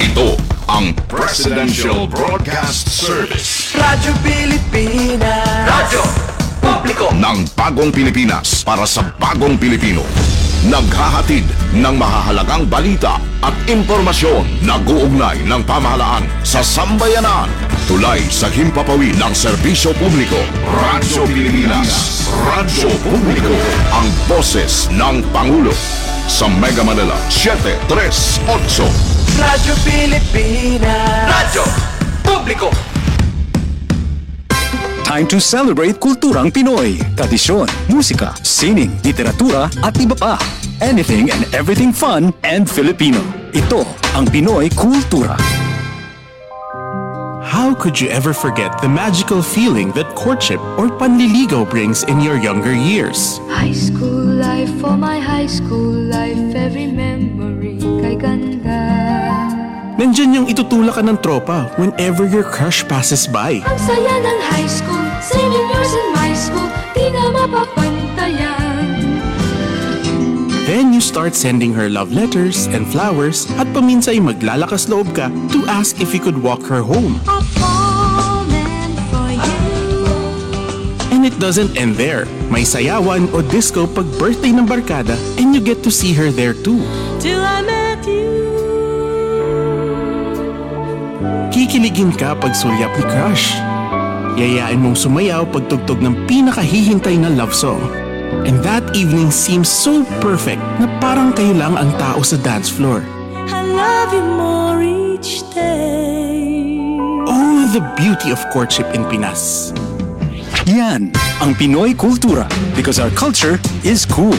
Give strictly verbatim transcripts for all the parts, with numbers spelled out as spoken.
Ito ang Presidential Broadcast Service. Radyo Pilipinas. Radyo Publiko ng bagong Pilipinas para sa bagong Pilipino. Naghahatid ng mahahalagang balita at impormasyon nag-uugnay ng pamahalaan sa sambayanan. Tulay sa himpapawid ng serbisyo publiko. Radyo Pilipinas. Radyo Publiko. Ang boses ng Pangulo. Sa Mega Manila, seven three eight. Radyo Pilipinas. Radyo Publiko. Time to celebrate kulturang Pinoy. Tradisyon, musika, sining, literatura at iba pa. Anything and everything fun and Filipino. Ito ang Pinoy Kultura. How could you ever forget the magical feeling that courtship or panliligaw brings in your younger years? High school life, for my high school life, every memory kay ganda. Nandyan yung itutulak ka ng tropa whenever your crush passes by. Ang saya ng high school, singing yours in my school, di na mapapantayan. Then you start sending her love letters and flowers at paminsay maglalakas loob ka to ask if you could walk her home. A fallen for you. And it doesn't end there. May sayawan o disco pag birthday ng barkada and you get to see her there too. Till I met you. Kikiligin ka pag sulyap ni crush. Yayain mong sumayaw pag tugtog ng pinakahihintay na love song. And that evening seems so perfect na parang kayo lang ang tao sa dance floor. I love you more each day. Oh, the beauty of courtship in Pinas. Yan ang Pinoy Kultura because our culture is cool.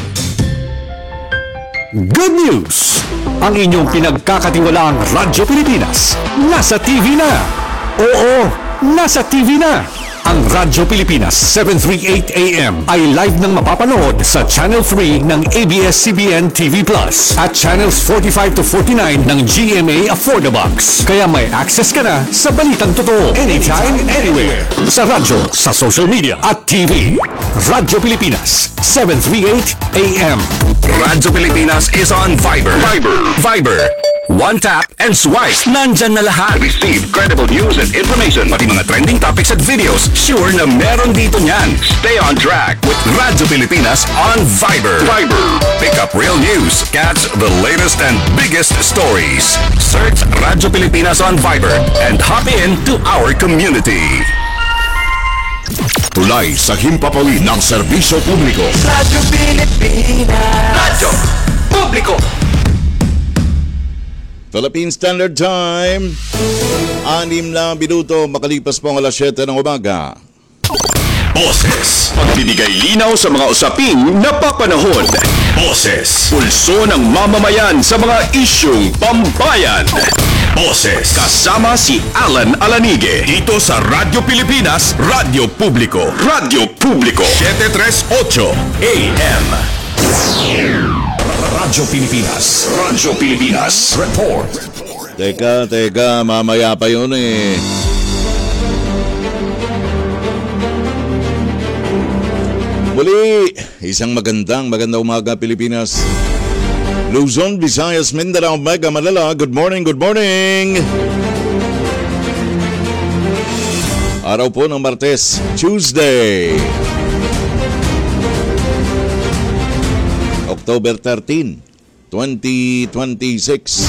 Good news! Ang inyong pinagkakatiwalaang Radyo Pilipinas nasa T V na! Oo, nasa T V na! Ang Radyo Pilipinas seven thirty-eight A M ay live nang mapapanood sa Channel three ng A B S C B N T V Plus at Channels forty-five to forty-nine ng G M A Affordabox. Kaya may access ka na sa balitang totoo anytime, anywhere. Sa radyo, sa social media at T V. Radyo Pilipinas seven thirty-eight A M. Radyo Pilipinas is on Viber. Viber. Viber. One tap and swipe. Nandyan na lahat. Receive credible news and information. Pati mga trending topics at videos. Sure na meron dito niyan. Stay on track with Radyo Pilipinas on Viber. Viber. Pick up real news. Catch the latest and biggest stories. Search Radyo Pilipinas on Viber and hop in to our community. Tulay sa himpapawid ng serbisyo publiko. Radyo Pilipinas. Radyo Publiko. Philippine Standard Time, anim na minuto makalipas po ang alas siyete ng umaga. Boses, pagbibigay linaw sa mga usaping napapanahon. Boses, pulso ng mamamayan sa mga isyung pambayan. Boses, kasama si Alan Alanige dito sa Radyo Pilipinas, Radyo Publiko. Radyo Publiko, seven thirty-eight A M. Radyo Pilipinas. Radyo Pilipinas. Report. Teka, teka, mamaya pa yun eh. Muli, isang magandang, magandang umaga Pilipinas. Luzon, Visayas, Mindanao, Mega Manila. Good morning, good morning. Araw po ng Martes, Tuesday. October thirteenth, twenty twenty-six.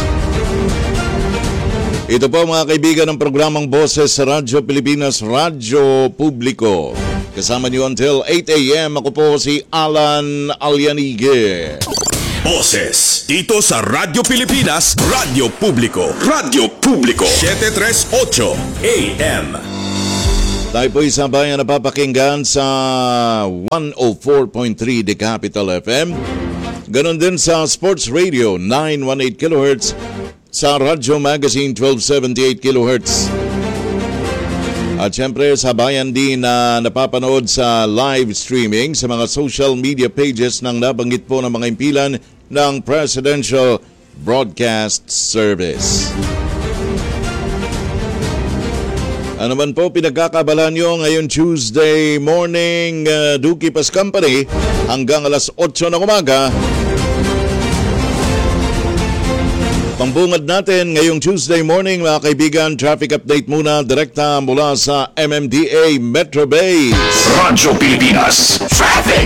Ito po mga kaibigan ng programang Boses sa Radyo Pilipinas, Radyo Publiko. Kasama niyo until eight A M. Ako po si Alan Alianige. Boses, dito sa Radyo Pilipinas, Radyo Publiko. Radyo Publiko, seven thirty-eight A M. Tayo po isang bayan na napapakinggan sa one oh four point three The Capital F M. Ganon din sa Sports Radio nine eighteen kilohertz, sa Radyo Magazine twelve seventy-eight kilohertz. At syempre sa bayan din na napapanood sa live streaming sa mga social media pages ng nabanggit po ng mga impilan ng Presidential Broadcast Service. Ano man po pinagkakabalan nyo ngayon Tuesday morning, uh, Duki Pas Company, hanggang alas eight ng umaga. Pambungad natin ngayong Tuesday morning mga kaibigan, traffic update muna direkta mula sa M M D A Metro Base. Radyo Pilipinas Traffic.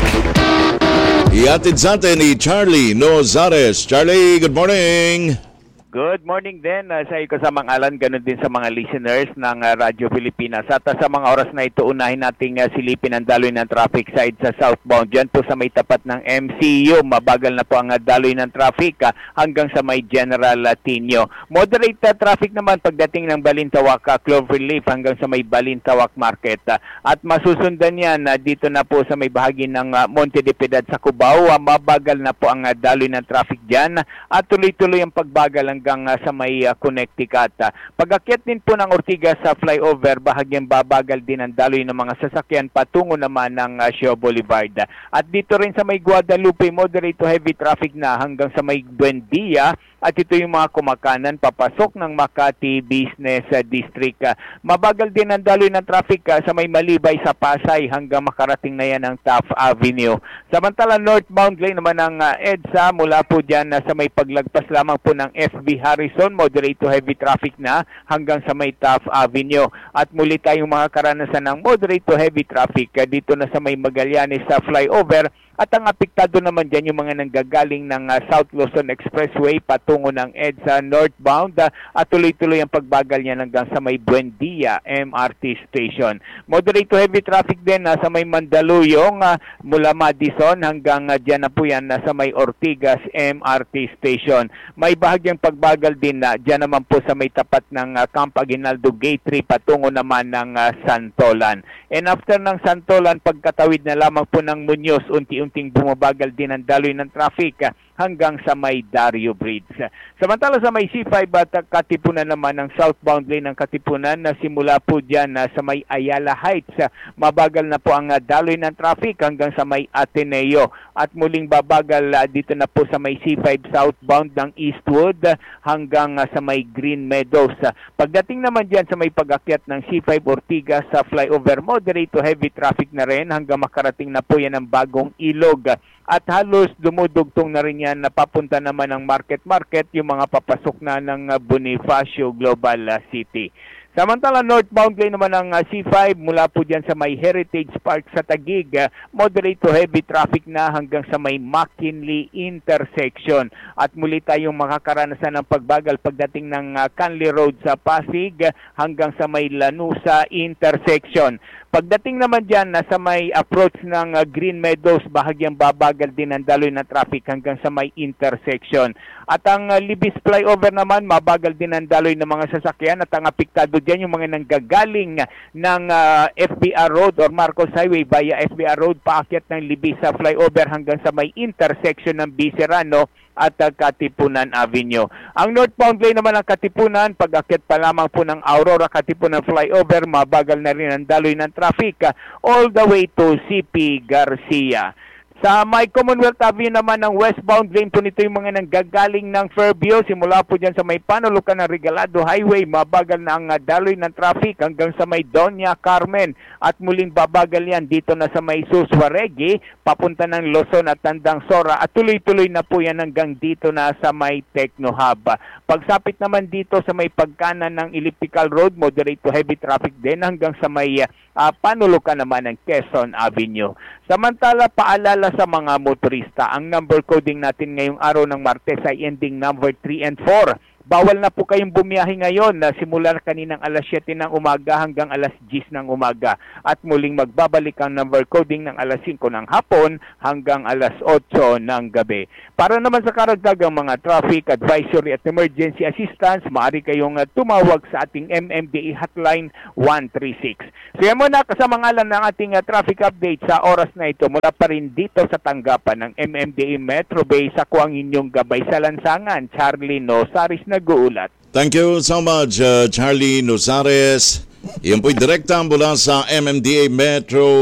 Iatid sa atin ni Charlie Nozares. Charlie, good morning. Good morning din uh, sa kasamang Alan, ganun din sa mga listeners ng uh, Radyo Pilipinas. At uh, sa mga oras na ito, unahin nating uh, silipin ang daloy ng traffic side sa southbound. Diyan po sa may tapat ng M C U, mabagal na po ang uh, daloy ng traffic uh, hanggang sa may General uh, Tinio. Moderate uh, traffic naman pagdating ng Balintawak, uh, Cloverleaf hanggang sa may Balintawak Market. Uh, at masusundan yan uh, dito na po sa may bahagi ng uh, Monte de Piedad sa Cubao. Uh, mabagal na po ang uh, daloy ng traffic dyan at tuloy-tuloy ang pagbagal hanggang hanggang sa may uh, Connecticut. Uh, pag-akyat din po ng Ortigas sa flyover, bahagyang babagal din ang daloy ng mga sasakyan patungo naman ng uh, Shaw Boulevard. Uh, at dito rin sa may Guadalupe, moderate to heavy traffic na hanggang sa may Buendia. At ito yung mga kumakanan papasok ng Makati Business uh, District. Uh, mabagal din ang daloy ng traffic uh, sa may Malibay sa Pasay hanggang makarating na yan ng Taft Avenue. Samantala northbound lane naman ng uh, EDSA mula po dyan uh, sa may paglagpas lamang po ng F B Harrison, moderate to heavy traffic na hanggang sa may Taft Avenue. At muli tayong mga karanasan ng moderate to heavy traffic uh, dito na sa may Magallanes sa flyover. At ang apektado naman dyan yung mga nanggagaling ng uh, South Luzon Expressway patungo ng EDSA northbound uh, at tuloy-tuloy ang pagbagal niya hanggang sa may Buendia M R T Station. Moderate to heavy traffic din uh, sa may Mandaluyong uh, mula Madison hanggang uh, dyan na po yan uh, sa may Ortigas M R T Station. May bahagyang pagbagal din na uh, dyan naman po sa may tapat ng uh, Camp Aguinaldo Gate three patungo naman ng uh, Santolan. And after ng Santolan, pagkatawid na lamang po ng Muñoz, unti-unting bumabagal din ang daloy ng traffic hanggang sa may Dario Bridge. Samantala sa may C five at Katipunan naman ng southbound lane ng Katipunan na simula po dyan na sa may Ayala Heights. Mabagal na po ang daloy ng traffic hanggang sa may Ateneo. At muling babagal dito na po sa may C five southbound ng Eastwood hanggang sa may Green Meadows. Pagdating naman dyan sa may pag-akyat ng C five Ortigas sa flyover, moderate to heavy traffic na rin hanggang makarating na po yan ang Bagong Ilog. At halos dumudugtong na rin yan na papunta naman ng Market Market yung mga papasok na ng Bonifacio Global City. Samantala northbound lane naman ng uh, C five mula po dyan sa may Heritage Park sa Taguig, uh, moderate to heavy traffic na hanggang sa may McKinley intersection. At muli tayong makakaranasan ng pagbagal pagdating ng uh, Canley Road sa Pasig uh, hanggang sa may Lanusa intersection. Pagdating naman dyan na sa may approach ng uh, Green Meadows, bahagyang babagal din ang daloy na traffic hanggang sa may intersection. At ang uh, Libis flyover naman, mabagal din ang daloy ng mga sasakyan at ang apektado dyan yung mga nanggagaling ng uh, F B R Road or Marcos Highway via F B R Road paakyat ng Libis sa flyover hanggang sa may intersection ng Biserano at uh, Katipunan Avenue. Ang northbound lane naman ng Katipunan, pag-akyat pa lamang po ng Aurora Katipunan flyover, mabagal na rin ang daloy ng traffic uh, all the way to C P Garcia. Sa may Commonwealth Avenue naman ng westbound lane po nito yung mga nanggagaling ng Fairview. Simula po dyan sa may panulukan ng Regalado Highway, mabagal na ang uh, daloy ng traffic hanggang sa may Doña Carmen. At muling babagal yan dito na sa may Suswaregi, papunta ng Luzon at Tandang Sora. At tuloy-tuloy na po yan hanggang dito na sa may Techno Hub. Pagsapit naman dito sa may pagkanan ng Elliptical Road, moderate to heavy traffic din hanggang sa may uh, panulukan naman ng Quezon Avenue. Samantala, paalala sa mga motorista, ang number coding natin ngayong araw ng Martes ay ending number three and four. Bawal na po kayong bumiyahe ngayon na simula kaninang alas siyete ng umaga hanggang alas diyes ng umaga. At muling magbabalik ang number coding ng alas singko ng hapon hanggang alas otso ng gabi. Para naman sa karagdagang mga traffic advisory at emergency assistance, maaari kayong uh, tumawag sa ating M M D A hotline one three six. So yan muna, kasama ngalan ng ating uh, traffic update sa oras na ito mula pa rin dito sa tanggapan ng M M D A Metro Base. Ako ang inyong gabay sa lansangan, Charlie Nozares nag-uulat. Thank you so much, uh, Charlie Nozares. Iyon po'y direkta mula sa M M D A Metro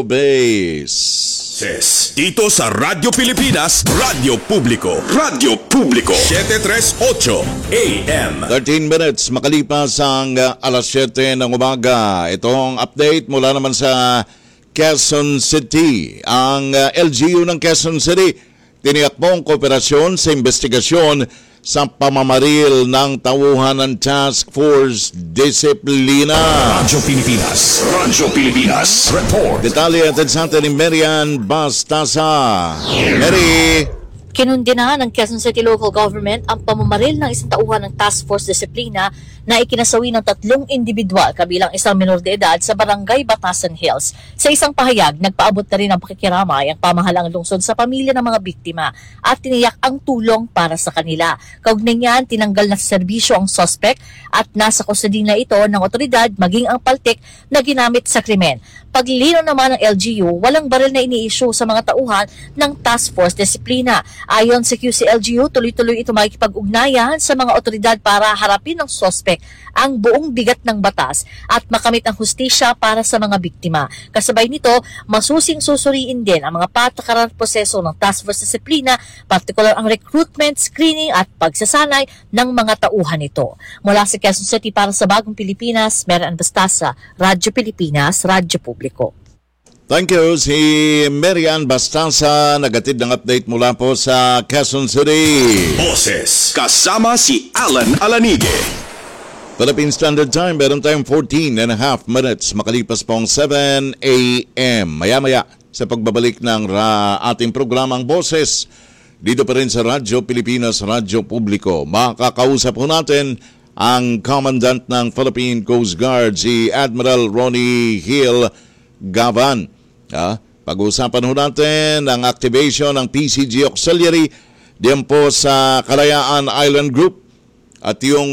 Base. Dito sa Radyo Pilipinas, Radyo Publiko. Radyo Publiko. seven thirty-eight A M. thirteen minutes makalipas ang uh, alas siyete ng umaga. Itong update mula naman sa Quezon City. Ang uh, L G U ng Quezon City tiniyak mong kooperasyon sa investigasyon sa pamamaril ng tauhan ng Task Force Disiplina. Radyo Pilipinas. Radyo Pilipinas. Report. Detalye at sa atin ni Marian Bastasa. Mary! Kinundinahan ng Quezon City Local Government ang pamamaril ng isang tauhan ng Task Force Disiplina na ikinasawi ng tatlong individual kabilang isang minor de edad sa Barangay Batasan Hills. Sa isang pahayag, nagpaabot na rin ang pakikiramay ang pamahalang lungsod sa pamilya ng mga biktima at tiniyak ang tulong para sa kanila. Kaugnay niyan, tinanggal na sa serbisyo ang suspect at nasa kustodiya na ito ng otoridad maging ang paltik na ginamit sa krimen. Paglilinaw naman ng L G U, walang baril na ini-issue sa mga tauhan ng Task Force Disiplina. Ayon sa Q C L G U, tuloy-tuloy ito makikipag-ugnayan sa mga otoridad para harapin ng suspect ang buong bigat ng batas at makamit ang hustisya para sa mga biktima. Kasabay nito, masusing susuriin din ang mga patakaran at proseso ng Task Force Disiplina, partikular ang recruitment, screening at pagsasanay ng mga tauhan ito. Mula sa Quezon City para sa Bagong Pilipinas, Marian Bastasa, Radyo Pilipinas, Radyo Publiko. Thank you, si Marian Bastasa, nagatid ng update mula po sa Quezon City. Boses. Kasama si Alan Alanige. Philippine Standard Time, meron tayong fourteen and a half minutes, makalipas pong seven a.m. Maya-maya sa pagbabalik ng ra- ating programang Boses, dito pa rin sa Radyo Pilipinas, Radyo Publiko. Makakausap po natin ang Commandant ng Philippine Coast Guard, si Admiral Ronnie Hill Gavan. Ah, pag-uusapan ho natin ang activation ng P C G Auxiliary diyan po sa Kalayaan Island Group at yung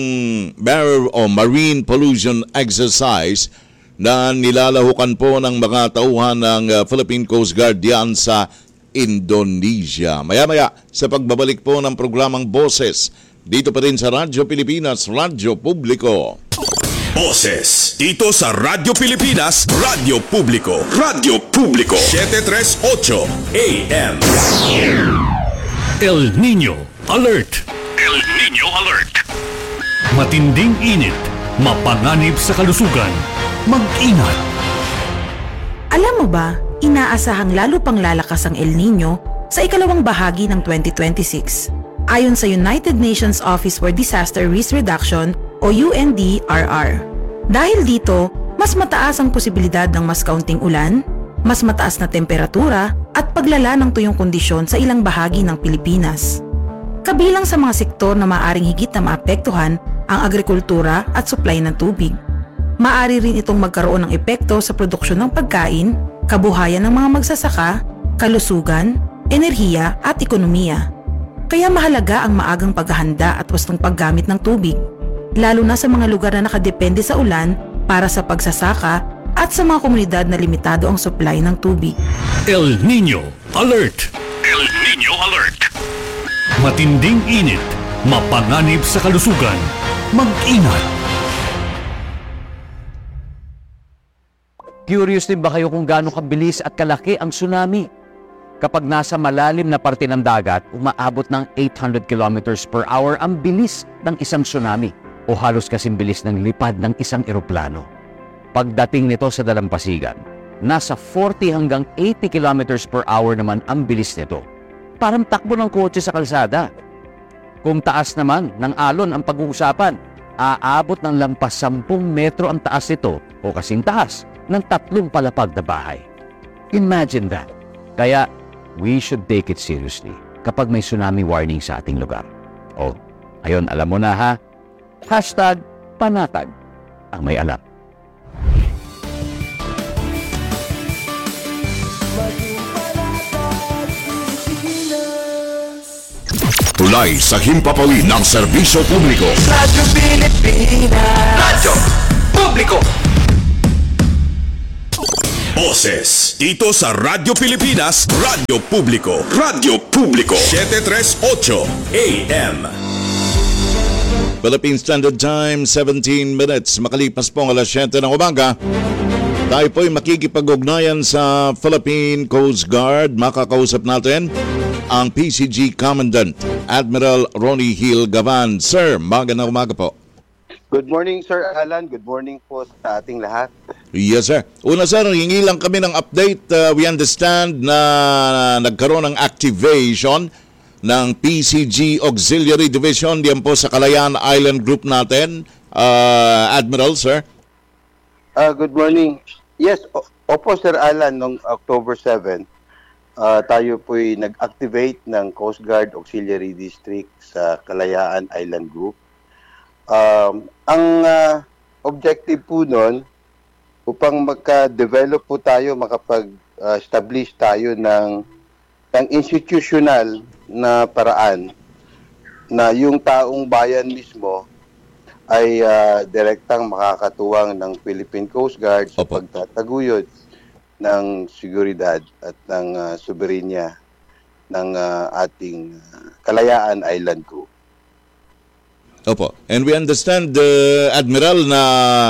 Mar- o Marine Pollution Exercise na nilalahukan po ng mga tauhan ng uh, Philippine Coast Guard diyan sa Indonesia. Maya-maya sa pagbabalik po ng programang Boses, dito pa rin sa Radyo Pilipinas, Radyo Publiko. Boses. Dito sa Radyo Pilipinas, Radyo Publiko. Radyo Publiko. seven thirty-eight A M. El Nino Alert. El Nino Alert. Matinding init, mapanganib sa kalusugan. Mag-ingat. Alam mo ba, inaasahang lalo pang lalakas ang El Nino sa ikalawang bahagi ng twenty twenty-six. Ayon sa United Nations Office for Disaster Risk Reduction o U N D R R. Dahil dito, mas mataas ang posibilidad ng mas kaunting ulan, mas mataas na temperatura at paglala ng tuyong kondisyon sa ilang bahagi ng Pilipinas. Kabilang sa mga sektor na maaaring higit na maapektuhan ang agrikultura at supply ng tubig. Maaari rin itong magkaroon ng epekto sa produksyon ng pagkain, kabuhayan ng mga magsasaka, kalusugan, enerhiya at ekonomiya. Kaya mahalaga ang maagang paghahanda at wastong paggamit ng tubig, lalo na sa mga lugar na nakadepende sa ulan para sa pagsasaka at sa mga komunidad na limitado ang supply ng tubig. El Nino Alert. El Nino Alert. Matinding init, mapanganib sa kalusugan. Mag-ingat. Curious din ba kayo kung gaano kabilis at kalaki ang tsunami? Kapag nasa malalim na parte ng dagat, umaabot ng eight hundred kilometers per hour ang bilis ng isang tsunami o halos kasing bilis ng lipad ng isang eroplano. Pagdating nito sa dalampasigan, nasa forty hanggang eighty kilometers per hour naman ang bilis nito. Parang takbo ng kotse sa kalsada. Kung taas naman ng alon ang pag-uusapan, aabot ng lampas sampung metro ang taas nito o kasing taas ng tatlong palapag na bahay. Imagine that. Kaya, we should take it seriously kapag may tsunami warning sa ating lugar. O, ayun, alam mo na ha? Hashtag panatag ang may alam. Tulay sa himpapawid ng serbisyo publiko. Radyo Pilipinas. Radyo Publiko. Boses. Dito sa Radyo Pilipinas, Radyo Publiko. Radyo Publiko. seven thirty-eight A M. Philippine Standard Time, seventeen minutes. Makalipas po ang alas siyete ng umaga. Tayo po'y makikipag-ugnayan sa Philippine Coast Guard. Makakausap natin ang P C G Commandant, Admiral Ronnie Hill Gavan. Sir, magandang umaga po. Good morning, Sir Alan. Good morning po sa ating lahat. Yes, sir. Una, sir, hingi lang kami ng update. Uh, we understand na nagkaroon ng activation ng P C G Auxiliary Division diyan po sa Kalayaan Island Group natin. Uh, Admiral, sir. Uh, good morning. Yes, o- opo Sir Alan, noong October seventh, uh, tayo po'y nag-activate ng Coast Guard Auxiliary District sa Kalayaan Island Group. Um, ang uh, objective po nun, upang magka-develop po tayo, makapag-establish tayo ng, ng institutional na paraan na yung taong bayan mismo ay uh, direktang makakatuwang ng Philippine Coast Guard sa pagtataguyod ng seguridad at ng uh, soberenya ng uh, ating uh, Kalayaan Island Group. Opo. And we understand, uh, Admiral, na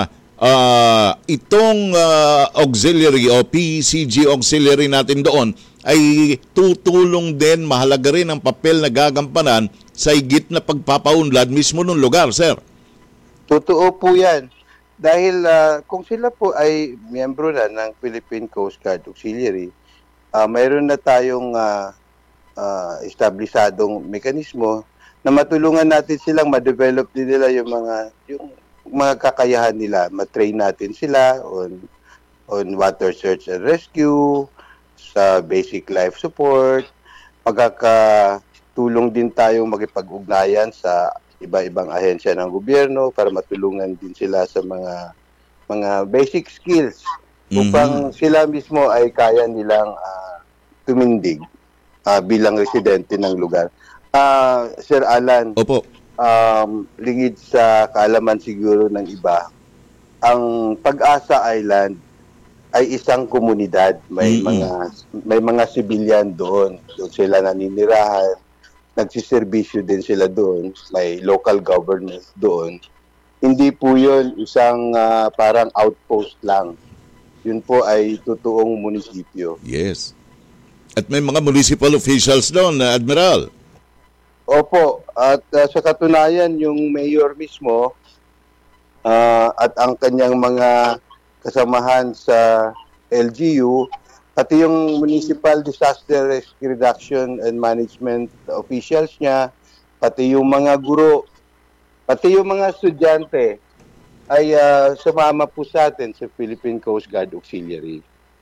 uh, itong uh, auxiliary o P C G auxiliary natin doon ay tutulong din, mahalaga rin ang papel na gagampanan sa higit na pagpapaunlad mismo ng lugar, sir. Totoo po yan. Dahil uh, kung sila po ay miyembro na ng Philippine Coast Guard Auxiliary, uh, mayroon na tayong uh, uh, establisadong mekanismo na matulungan natin silang ma-develop din nila yung mga yung mga kakayahan nila. Ma-train natin sila on on water search and rescue, sa basic life support, magkakatulong din tayong makipag-ugnayan sa iba-ibang ahensya ng gobyerno para matulungan din sila sa mga mga basic skills upang mm-hmm. sila mismo ay kaya nilang uh, tumindig uh, bilang residente ng lugar. Uh, Sir Alan, Opo. Um, lingid sa kaalaman siguro ng iba, ang Pag-asa Island ay isang komunidad. May mm-hmm. mga may mga sibilyan doon. Doon sila naninirahan. Nagsiservisyo din sila doon, may local government doon. Hindi po yun isang uh, parang outpost lang. Yun po ay totoong munisipyo. Yes. At may mga municipal officials doon, uh, Admiral. Opo. At uh, sa katunayan, yung mayor mismo uh, at ang kanyang mga kasamahan sa L G U, pati yung Municipal Disaster Risk Reduction and Management officials niya, pati yung mga guro, pati yung mga estudyante ay uh, sumama po sa atin sa Philippine Coast Guard Auxiliary.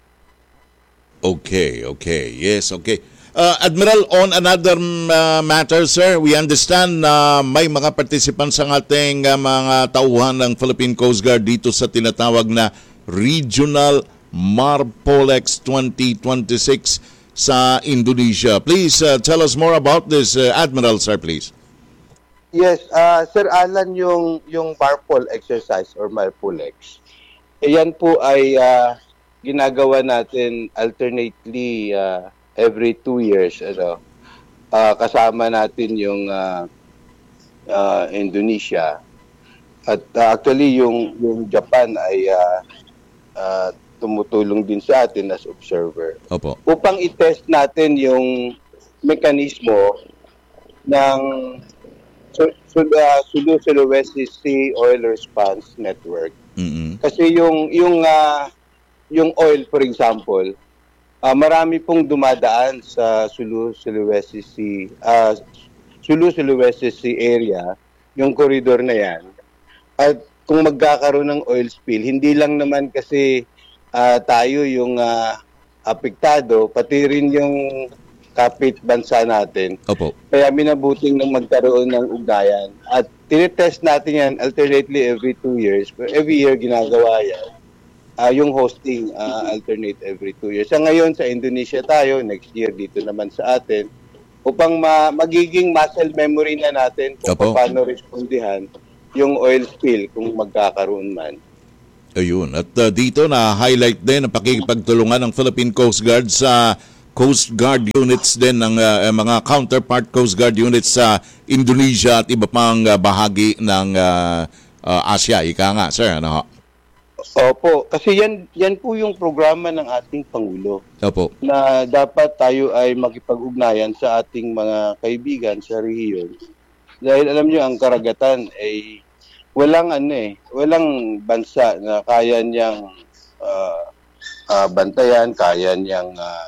Okay, okay. Yes, okay. Uh, Admiral, on another uh, matter, sir, we understand na uh, may mga participants ang ating uh, mga tauhan ng Philippine Coast Guard dito sa tinatawag na Regional Marpolex twenty twenty-six sa Indonesia. Please uh, tell us more about this, uh, Admiral, sir, please. Yes, uh, Sir Alan, yung yung Marpol exercise or Marpolex, yan po ay uh, ginagawa natin alternately uh, every two years. Ano, uh, kasama natin yung uh, uh, Indonesia at uh, actually yung yung Japan ay uh, uh, tumutulong din sa atin as observer. Opo. Upang i-test natin yung mekanismo ng Sulu-Sulawesi Sea Oil Response Network. Mm-hmm. Kasi yung yung uh, yung oil, for example, uh, marami pong dumadaan sa Sulu-Sulawesi Sea uh, Sulu-Sulawesi Sea area, yung corridor na yan. At kung magkakaroon ng oil spill, hindi lang naman kasi Uh, tayo yung uh, apektado, pati rin yung kapit bansa natin. Opo. Kaya minabuting nang magkaroon ng ugnayan. At tinitest natin yan alternately every two years. Every year ginagawa yan. Uh, yung hosting uh, alternate every two years. Sa ngayon sa Indonesia tayo, next year dito naman sa atin, upang ma- magiging muscle memory na natin kung Opo. paano respondihan yung oil spill kung magkakaroon man. Ayun. At uh, dito na-highlight din ang pakikipagtulungan ng Philippine Coast Guard sa Coast Guard units din ng uh, mga counterpart Coast Guard units sa Indonesia at iba pang uh, bahagi ng uh, uh, Asia. Ika nga, sir. Ano ho? Opo. Kasi yan, yan po yung programa ng ating Pangulo. Opo. Na dapat tayo ay makipag-ugnayan sa ating mga kaibigan sa rehiyon. Dahil alam nyo, ang karagatan ay walang ano eh, walang bansa na kaya niyang uh, uh, bantayan, kaya niyang uh,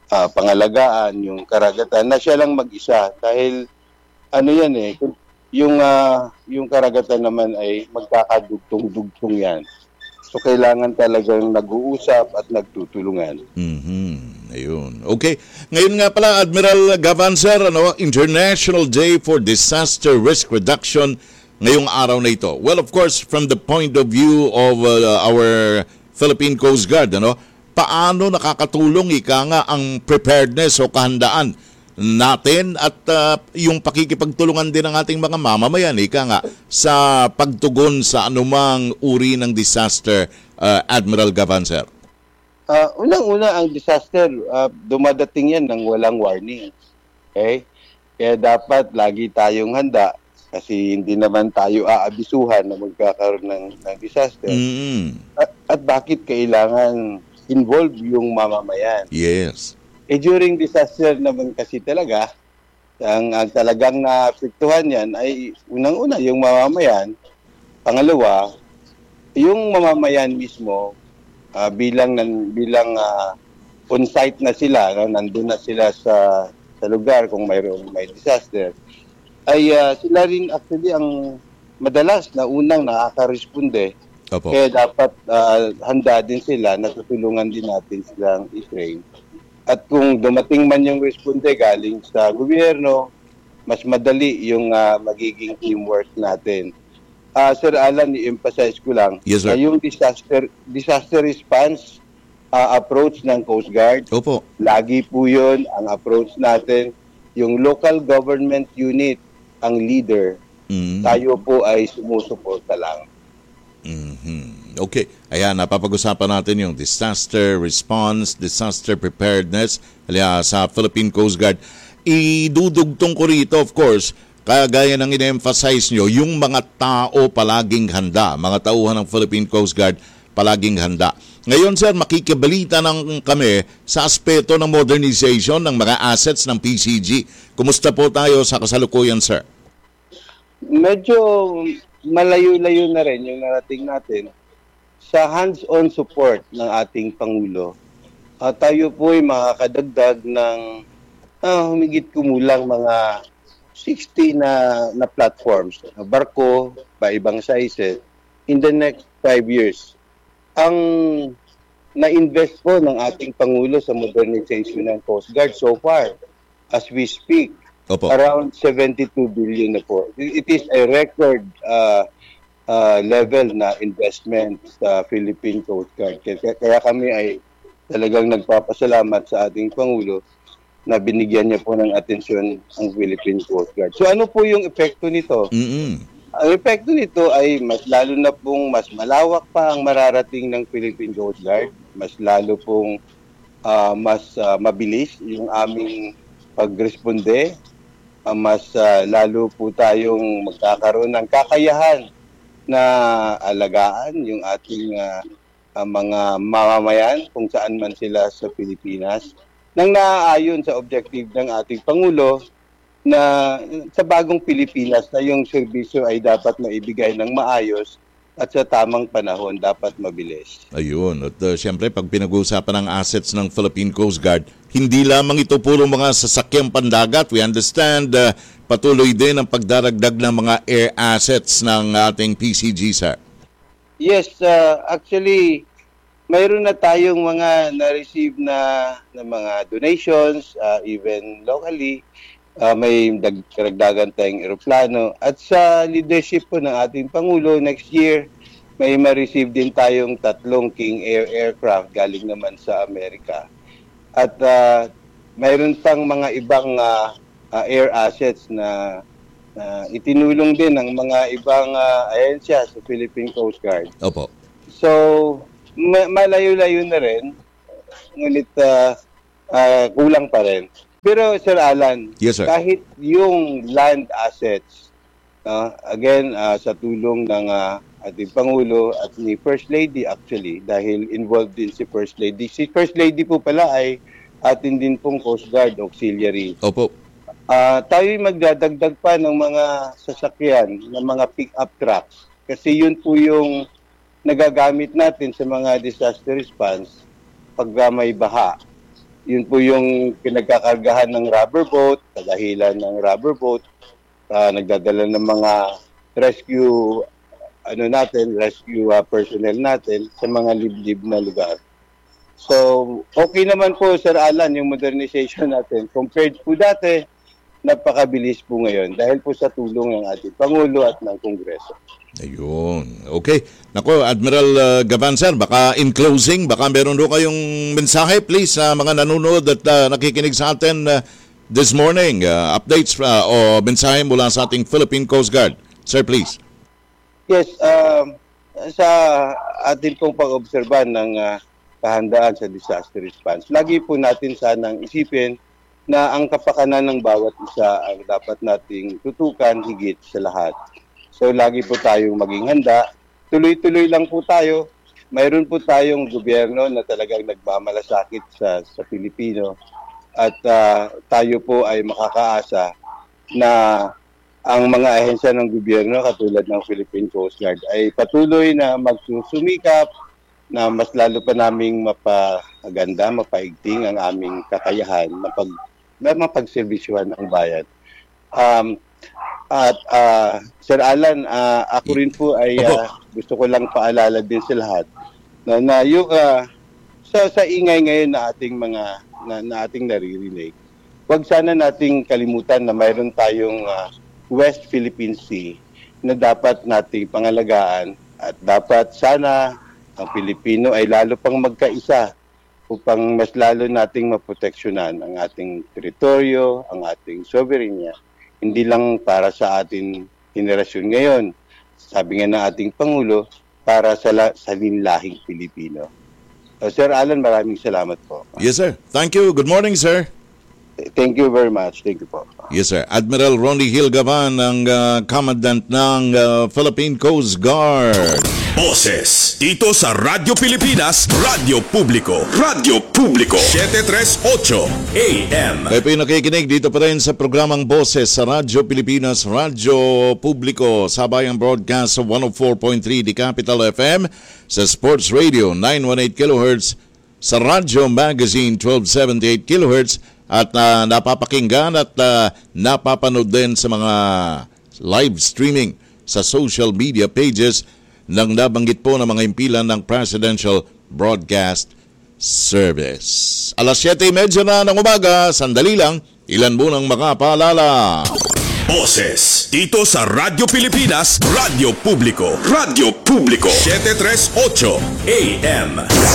uh, pangalagaan yung karagatan na siya lang mag-isa dahil ano yan eh yung uh, yung karagatan naman ay magkakadugtong-dugtong yan. So kailangan talagang nag-uusap at nagtutulungan. Mhm. Ayun. Okay. Ngayon nga pala, Admiral Gavan, sir, ano, International Day for Disaster Risk Reduction ngayong araw na ito. Well, of course, from the point of view of uh, our Philippine Coast Guard, ano, paano nakakatulong ika nga ang preparedness o kahandaan natin at uh, yung pakikipagtulungan din ng ating mga mamamayan, ika nga, sa pagtugon sa anumang uri ng disaster, uh, Admiral Gavan, sir? Uh, unang-una, ang disaster, uh, dumadating yan ng walang warning. Okay? Kaya dapat lagi tayong handa kasi hindi naman tayo aabisuhan na magkakaroon ng, ng disaster. Mm-hmm. At, at bakit kailangan involve yung mamamayan? Yes. Eh during disaster naman kasi talaga, ang, ang talagang naapektuhan yan ay unang-una yung mamamayan. Pangalawa, yung mamamayan mismo, Uh, bilang nan, bilang uh, on-site na sila, no? Nandun na sila sa sa lugar kung mayroong may disaster, ay uh, sila rin actually ang madalas na unang nakaka-responde. Opo. Kaya dapat uh, handa din sila, natutulungan din natin silang i-train. At kung dumating man yung responde galing sa gobyerno, mas madali yung uh, magiging teamwork natin. Uh, Sir Alan, i-emphasize ko lang, yes, sir. Uh, yung disaster disaster response uh, approach ng Coast Guard, Opo. lagi po yun ang approach natin. Yung local government unit ang leader, mm-hmm. tayo po ay sumusuporta lang. Mm-hmm. Okay, ayan, napapag-usapan natin yung disaster response, disaster preparedness alya, sa Philippine Coast Guard. Idudugtong ko rito, of course, kagaya ng in-emphasize nyo, yung mga tao palaging handa, mga tauhan ng Philippine Coast Guard palaging handa. Ngayon, sir, makikibalita ng kami sa aspeto ng modernization ng mga assets ng P C G. Kumusta po tayo sa kasalukuyan, sir? Medyo malayo-layo na rin yung narating natin sa hands-on support ng ating Pangulo. Uh, tayo po ay makakadagdag ng uh, humigit kumulang mga sixty na na platforms, na barko, pa ibang sizes, in the next five years. Ang na-invest po ng ating Pangulo sa modernization ng Coast Guard so far, as we speak, Opo. around seventy-two billion na po. It is a record uh, uh, level na investment sa Philippine Coast Guard. Kaya, kaya kami ay talagang nagpapasalamat sa ating Pangulo na binigyan niya po ng atensyon ang Philippine Coast Guard. So ano po yung epekto nito? Mm-hmm. Ang epekto nito ay mas lalo na pong mas malawak pa ang mararating ng Philippine Coast Guard. Mas lalo pong uh, mas uh, mabilis yung aming pagresponde. Uh, mas uh, lalo po tayong magkakaroon ng kakayahan na alagaan yung ating uh, uh, mga mamamayan kung saan man sila sa Pilipinas, nang naaayon sa objective ng ating Pangulo na sa bagong Pilipinas na yung serbisyo ay dapat maibigay ng maayos at sa tamang panahon, dapat mabilis. Ayun. At uh, siyempre, pag pinag-uusapan ng assets ng Philippine Coast Guard, hindi lamang ito puro mga sasakyang pandagat. We understand uh, patuloy din ang pagdaragdag ng mga air assets ng ating P C G, sir. Yes, uh, actually, mayroon na tayong mga na-receive na, na mga donations, uh, even locally. Uh, may karagdagan tayong eroplano. At sa leadership po ng ating Pangulo, next year, may ma-receive din tayong tatlong King Air aircraft galing naman sa Amerika. At uh, mayroon pang mga ibang uh, uh, air assets na uh, itinulong din ng mga ibang uh, ahensya sa Philippine Coast Guard. Opo. So, ma- malayo-layo na rin, ngunit uh, uh, kulang pa rin. Pero Sir Alan, yes, sir. Kahit yung land assets, uh, again, uh, sa tulong ng uh, ating Pangulo at ni First Lady actually, dahil involved din si First Lady. Si First Lady po pala ay atin din pong Coast Guard Auxiliary. Opo. Uh, tayo'y magdadagdag pa ng mga sasakyan, ng mga pick-up trucks. Kasi yun po yung nagagamit natin sa mga disaster response pag may baha. Yun po yung pinagkakargahan ng rubber boat, tagahilan ng rubber boat, uh, nagdadala ng mga rescue ano natin, rescue uh, personnel natin sa mga liblib na lugar. So, okay naman po, Sir Alan, yung modernization natin. Compared po dati, napakabilis po ngayon dahil po sa tulong ng ating Pangulo at ng Kongreso. Ayun. Okay. Nako, Admiral uh, Gavan, sir, baka in closing, baka meron doon kayong mensahe, please, sa uh, mga nanonood at uh, nakikinig sa atin uh, this morning. Uh, updates uh, o mensahe mula sa ating Philippine Coast Guard. Sir, please. Yes, uh, sa atin pong pag-obserban ng uh, kahandaan sa disaster response, lagi po natin sanang isipin na ang kapakanan ng bawat isa ang dapat nating tutukan higit sa lahat. So lagi po tayong maging handa. Tuloy-tuloy lang po tayo. Mayroon po tayong gobyerno na talagang nagmamalasakit sa, sa Pilipino at uh, tayo po ay makakaasa na ang mga ahensya ng gobyerno katulad ng Philippine Coast Guard ay patuloy na magsusumikap na mas lalo pa naming mapaganda, mapaigting ang aming kakayahan na pag na mapagserbisyuhan ang bayan. Um, at uh, Sir Alan, uh, ako rin po ay uh, gusto ko lang paalala din sa lahat na, na yung uh, sa, sa ingay ngayon na ating mga na, na ating naririnig, huwag sana nating kalimutan na mayroon tayong uh, West Philippine Sea na dapat nating pangalagaan at dapat sana ang Pilipino ay lalo pang magkaisa upang mas lalo nating maproteksyonan ang ating teritoryo, ang ating soberenya, hindi lang para sa ating henerasyon ngayon. Sabi nga ng ating Pangulo, para sa, la- sa linlahing Pilipino. Uh, Sir Alan, maraming salamat po. Yes, sir. Thank you. Good morning, sir. Thank you very much. Thank you po. Yes, sir. Admiral Ronnie Hill Gavan, ang uh, Commandant ng uh, Philippine Coast Guard. Boses dito sa Radyo Pilipinas, Radyo Publiko, Radyo Publiko, seven thirty-eight A M. Kayo po yung nakikinig dito pa rin sa programang Boses sa Radyo Pilipinas, Radyo Publiko, sabayang broadcast sa one oh four point three The Capital F M, sa Sports Radio nine eighteen kilohertz, sa Radyo Magazine twelve seventy-eight kilohertz, at uh, napapakinggan at uh, napapanood din sa mga live streaming sa social media pages ng nabanggit po ng mga impilan ng Presidential Broadcast Service. Alas siyete thirty na ng umaga, sandali lang, ilan munang makapaalala. Boses dito sa Radyo Pilipinas, Radyo Publiko, Radyo Publiko, seven thirty-eight A M.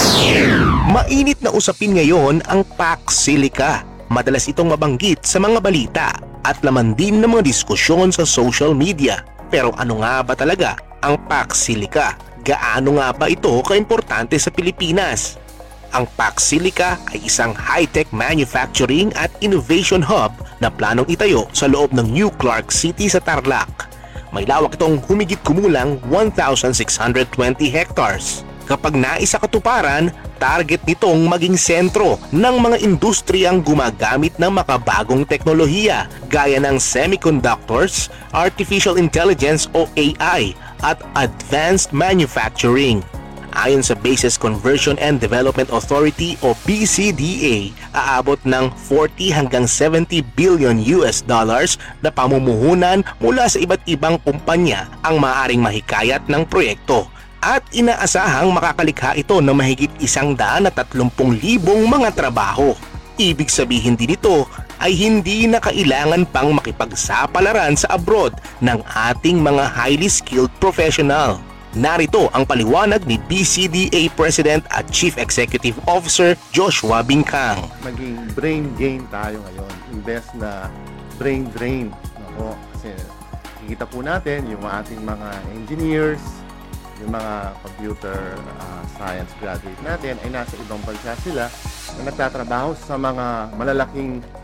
Mainit na usapin ngayon ang Pax Silica. Madalas itong mabanggit sa mga balita at laman din ng mga diskusyon sa social media. Pero ano nga ba talaga ang Pax Silica? Gaano nga ba ito kaimportante sa Pilipinas? Ang Pax Silica ay isang high-tech manufacturing at innovation hub na planong itayo sa loob ng New Clark City sa Tarlac. May lawak itong humigit kumulang one thousand six hundred twenty hectares. Kapag naisa katuparan, target nitong maging sentro ng mga industriyang gumagamit ng makabagong teknolohiya gaya ng semiconductors, artificial intelligence o A I at advanced manufacturing. Ayon sa Bases Conversion and Development Authority o B C D A, aabot ng forty hanggang seventy billion U S dollars na pamumuhunan mula sa iba't ibang kumpanya ang maaaring mahikayat ng proyekto. At inaasahang makakalikha ito ng mahigit isang daan at tatlumpung libong mga trabaho. Ibig sabihin din ito ay hindi na kailangan pang makipagsapalaran sa abroad ng ating mga highly skilled professional. Narito ang paliwanag ni B C D A President at Chief Executive Officer Joshua Bincang. Maging brain gain tayo ngayon, imbes na brain drain. Ako, kasi kikita po natin yung ating mga engineers, yung mga computer uh, science graduate natin ay nasa ibang bansa sila na nagtatrabaho sa mga malalaking